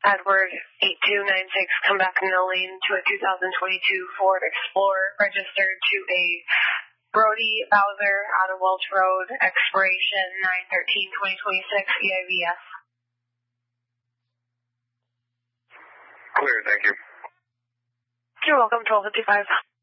Edward 8296, come back in the lane to a 2022 Ford Explorer, registered to a Brody Bowser out of Welch Road, expiration 9/13/2026, EIVS. Clear, thank you. You're welcome, 1255.